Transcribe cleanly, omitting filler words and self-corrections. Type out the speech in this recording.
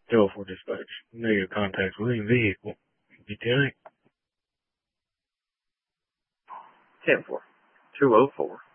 Delta 4 dispatch. Negative contacts within vehicle. BTI. 10-4. 204.